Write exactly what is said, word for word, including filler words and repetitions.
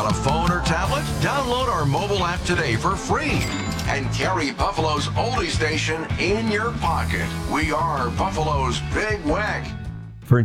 On a phone or tablet, download our mobile app today for free and carry Buffalo's oldie station in your pocket. We are Buffalo's Big Weck.